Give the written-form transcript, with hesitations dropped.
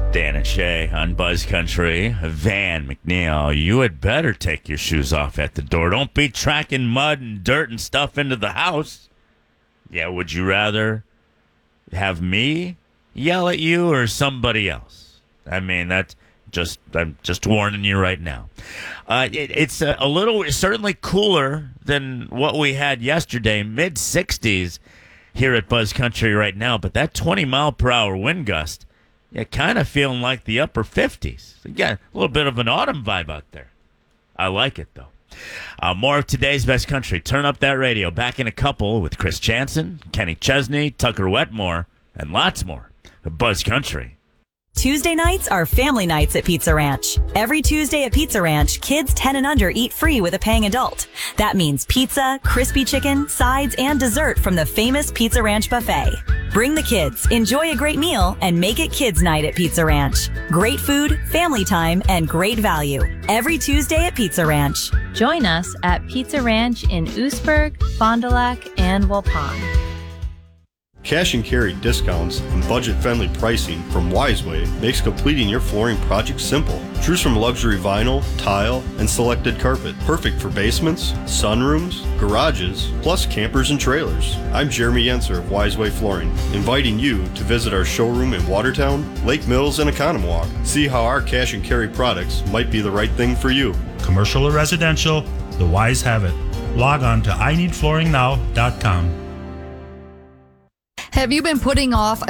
Dan and Shay on Buzz Country. Van McNeil, you had better take your shoes off at the door. Don't be tracking mud and dirt and stuff into the house. Yeah, would you rather have me yell at you or somebody else? I mean, I'm just warning you right now. It's a little, certainly cooler than what we had yesterday, mid-60s here at Buzz Country right now, but that 20-mile-per-hour wind gust, yeah, kind of feeling like the upper 50s. Yeah, a little bit of an autumn vibe out there. I like it, though. More of today's Best Country. Turn up that radio. Back in a couple with Chris Jansen, Kenny Chesney, Tucker Wetmore, and lots more. Buzz Country. Tuesday nights are family nights at Pizza Ranch. Every Tuesday at Pizza Ranch, kids 10 and under eat free with a paying adult. That means pizza, crispy chicken, sides, and dessert from the famous Pizza Ranch buffet. Bring the kids, enjoy a great meal, and make it kids' night at Pizza Ranch. Great food, family time, and great value. Every Tuesday at Pizza Ranch. Join us at Pizza Ranch in Oostburg, Fond du Lac, and Waupun. Cash and carry discounts and budget-friendly pricing from Wiseway makes completing your flooring project simple. Choose from luxury vinyl, tile, and selected carpet. Perfect for basements, sunrooms, garages, plus campers and trailers. I'm Jeremy Yenser of Wiseway Flooring, inviting you to visit our showroom in Watertown, Lake Mills, and Economwalk. See how our cash and carry products might be the right thing for you. Commercial or residential, the Wise have it. Log on to ineedflooringnow.com. Have you been putting off